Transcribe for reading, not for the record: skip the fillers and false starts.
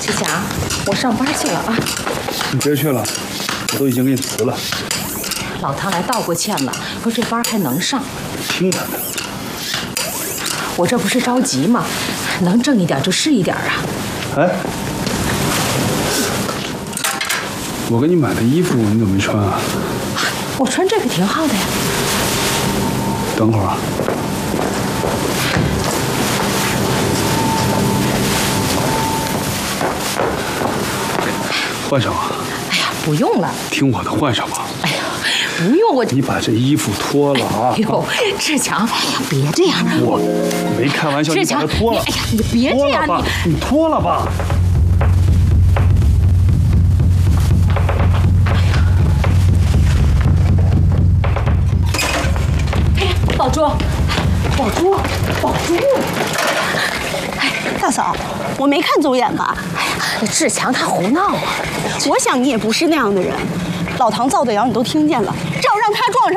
志强，我上班去了啊。 你别去了，我都已经给你辞了。 老唐来道过歉了，说这班还能上。 听他的。 我这不是着急吗？能挣一点就是一点啊。 哎，我给你买的衣服你怎么没穿啊？ 我穿这个挺好的呀。 等会儿啊。换上啊。 哎呀，不用了。 听我的，换上吧。 哎呀，不用我。 你把这衣服脱了啊！ 哎呦，志强，别这样。 我没开玩笑，你把它脱了。 哎呀，你别这样， 你脱了吧。 宝珠，宝珠，宝珠！ 哎，大嫂，我没看走眼吧？ 哎呀，那志强他胡闹啊！ 我想你也不是那样的人。老唐造的谣你都听见了，这要让他撞上。